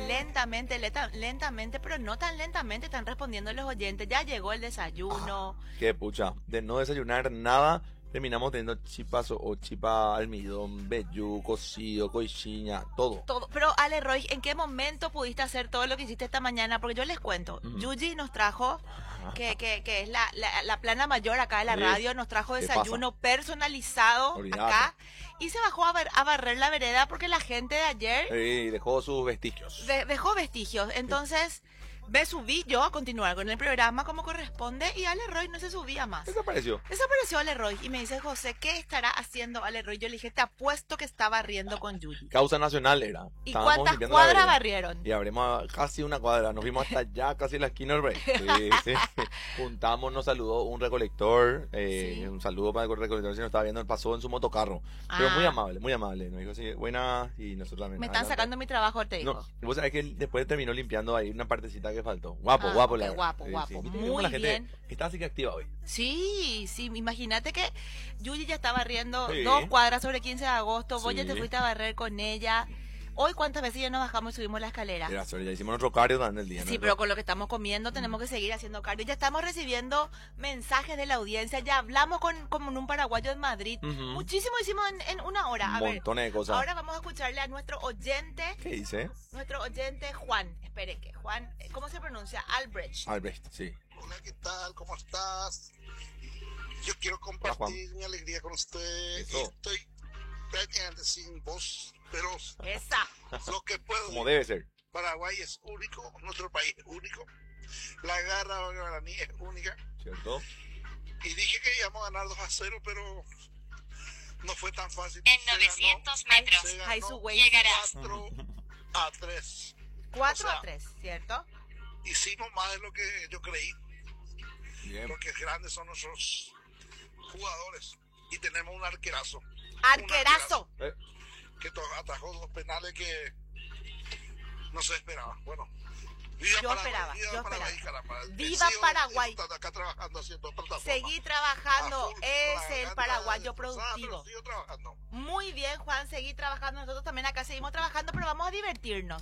lentamente, pero no tan lentamente están respondiendo los oyentes. Ya llegó el desayuno. Qué pucha, de no desayunar nada, terminamos teniendo chipas o chipa almidón, vellú, cocido, coixinha, todo. Todo. Pero Ale Roy, ¿en qué momento pudiste hacer todo lo que hiciste esta mañana? Porque yo les cuento, Yuji nos trajo, que es la plana mayor acá de la Sí. radio, nos trajo ¿Qué desayuno personalizado Olvídate. acá y se bajó a barrer la vereda porque la gente de ayer Y dejó sus vestigios. dejó vestigios. Entonces me subí yo a continuar con el programa como corresponde y Ale Roy no se subía más. Desapareció. Desapareció Ale Roy y me dice, José, ¿qué estará haciendo Ale Roy? Yo le dije, te apuesto que está barriendo con Yuji. Causa nacional era. ¿Y Estábamos cuántas limpiando la cuadras vereda. barrieron? Y abrimos casi una cuadra, nos fuimos hasta allá, casi la esquina del break. Sí, sí. Juntamos, nos saludó un recolector, Sí. un saludo para el recolector si nos estaba viendo, pasó en su motocarro. Pero muy Ah. amable, muy amable. Nos dijo así, buena, y nosotros también. Me están adelante. sacando mi trabajo, te digo. No, vos sabés que él después terminó limpiando ahí una partecita que faltó. Guapo, Ah, guapo, ok, la verdad. guapo, Sí, guapo. sí. Viste Muy cómo la gente bien. está así que activa hoy. Sí, sí, imagínate que Yuji ya está barriendo Sí. 2 cuadras sobre 15 de agosto, vos ya te Sí. fuiste a barrer con ella. Hoy, ¿cuántas veces ya nos bajamos y subimos la escalera? Era, sorry, ya hicimos nuestro cardio también el día. Sí, ¿no? pero con lo que estamos comiendo tenemos que seguir haciendo cardio. Ya estamos recibiendo mensajes de la audiencia. Ya hablamos con un paraguayo en Madrid. Ujú. Muchísimo hicimos en una hora. A ver, Montones de cosas. ahora vamos a escucharle a nuestro oyente Juan. Esperen que Juan, ¿cómo se pronuncia? Albrecht. Albrecht, sí. Hola, ¿qué tal? ¿Cómo estás? Yo quiero Juan. compartir mi alegría con usted. Eso. Estoy prácticamente sin voz, pero Esa. lo que puedo. Como debe ser. Paraguay es único, nuestro país es único. La garra guaraní es única. ¿Cierto? Y dije que íbamos a ganar 2-0, pero no fue tan fácil. En Se ganó 900 metros se ganó High Subway. llegarás. 4-3. 4 O sea, a 3, ¿cierto? Hicimos más de lo que yo creí, Bien. porque grandes son nuestros jugadores. Y tenemos un arquerazo. Arquerazo. Que atajó 2 penales que no se esperaba. Bueno, viva Yo Paraguay, esperaba, viva yo Paraguay, esperaba. caramba. Viva Sigo Paraguay. acá trabajando haciendo plataforma. Seguí trabajando. A full, con Es la el garganta paraguayo destrozada, productivo. pero sigo trabajando. Muy bien, Juan. Seguí trabajando. Nosotros también acá seguimos trabajando, pero vamos a divertirnos.